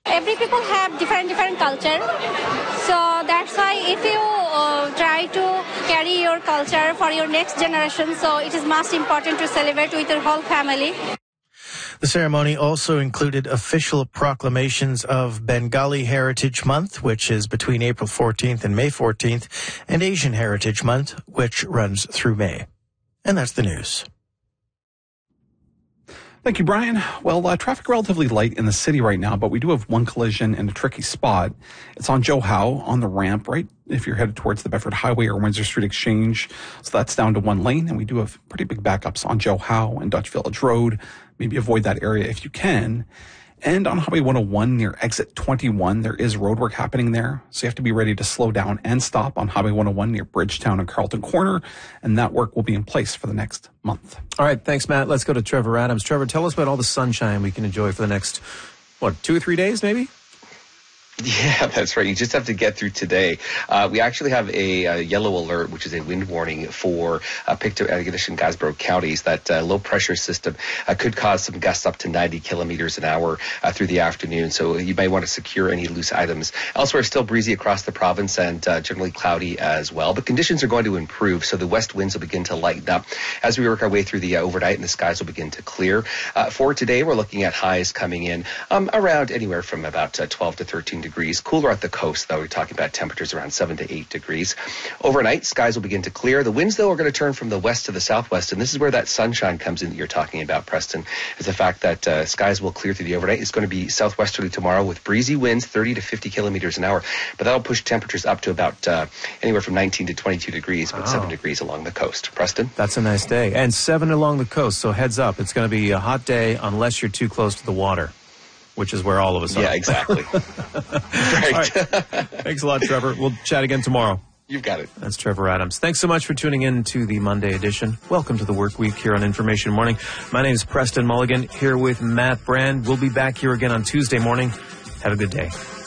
Every people have different culture. So that's why if you try to carry your culture for your next generation, so it is most important to celebrate with your whole family. The ceremony also included official proclamations of Bengali Heritage Month, which is between April 14th and May 14th, and Asian Heritage Month, which runs through May. And that's the news. Thank you, Brian. Well, traffic relatively light in the city right now, but we do have one collision in a tricky spot. It's on Joe Howe on the ramp, right if you're headed towards the Bedford Highway or Windsor Street Exchange. So that's down to one lane, and we do have pretty big backups on Joe Howe and Dutch Village Road. Maybe avoid that area if you can. And on Highway 101 near exit 21, there is road work happening there. So you have to be ready to slow down and stop on Highway 101 near Bridgetown and Carlton Corner. And that work will be in place for the next month. All right. Thanks, Matt. Let's go to Trevor Adams. Trevor, tell us about all the sunshine we can enjoy for the next, 2 or 3 days, maybe? Yeah, that's right. You just have to get through today. We actually have a yellow alert, which is a wind warning for Pictou, Antigonish, and Gasborough counties. That low pressure system could cause some gusts up to 90 kilometers an hour through the afternoon. So you may want to secure any loose items. Elsewhere, still breezy across the province and generally cloudy as well. But conditions are going to improve, so the west winds will begin to lighten up as we work our way through the overnight, and the skies will begin to clear. For today, we're looking at highs coming in around anywhere from about 12 to 13 degrees. Cooler at the coast, though. We're talking about temperatures around 7 to 8 degrees. Overnight, skies will begin to clear. The winds, though, are going to turn from the west to the southwest, and this is where that sunshine comes in that you're talking about, Preston, is the fact that skies will clear through the overnight. It's going to be southwesterly tomorrow with breezy winds, 30 to 50 kilometers an hour, but that'll push temperatures up to about anywhere from 19 to 22 degrees, but 7 degrees along the coast. Preston? That's a nice day. And 7 along the coast, so heads up. It's going to be a hot day unless you're too close to the water, which is where all of us are. Yeah, exactly. Right. All right. Thanks a lot, Trevor. We'll chat again tomorrow. You've got it. That's Trevor Adams. Thanks so much for tuning in to the Monday edition. Welcome to the work week here on Information Morning. My name is Preston Mulligan, here with Matt Brand. We'll be back here again on Tuesday morning. Have a good day.